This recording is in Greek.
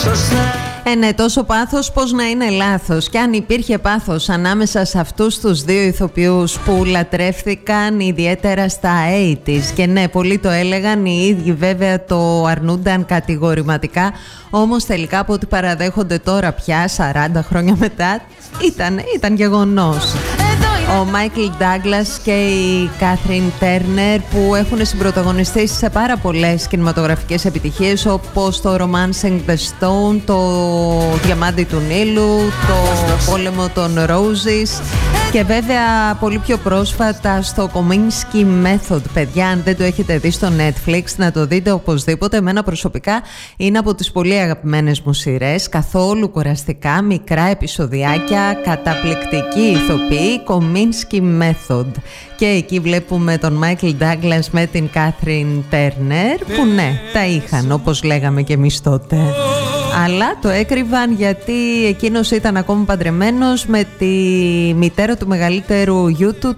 Ναι, τόσο πάθος πως να είναι λάθος. Και αν υπήρχε πάθος ανάμεσα σε αυτούς τους δύο ηθοποιούς που λατρεύθηκαν ιδιαίτερα στα 80's, και ναι, πολλοί το έλεγαν, οι ίδιοι βέβαια το αρνούνταν κατηγορηματικά, όμως τελικά από ό,τι παραδέχονται τώρα πια 40 χρόνια μετά ήταν γεγονός. Ο Μάικλ Ντάγκλας και η Κάθριν Τέρνερ, που έχουν συμπροταγωνιστήσει σε πάρα πολλές κινηματογραφικές επιτυχίες, όπως το Romancing the Stone, το Διαμάντι του Νείλου, το Πόλεμο των Roses, και βέβαια πολύ πιο πρόσφατα στο Kominsky Method. Παιδιά, αν δεν το έχετε δει στο Netflix, να το δείτε οπωσδήποτε. Εμένα προσωπικά είναι από τις πολύ αγαπημένες μου σειρές, καθόλου κουραστικά, μικρά επεισοδιάκια, καταπληκτική ηθοποιή, Kominsky Method. Και εκεί βλέπουμε τον Μάικλ Ντάγκλας με την Κάθριν Τέρνερ, που ναι, τα είχαν όπως λέγαμε και εμείς τότε. Αλλά το έκρυβαν γιατί εκείνος ήταν ακόμη παντρεμένος με τη μητέρα του μεγαλύτερου γιού του,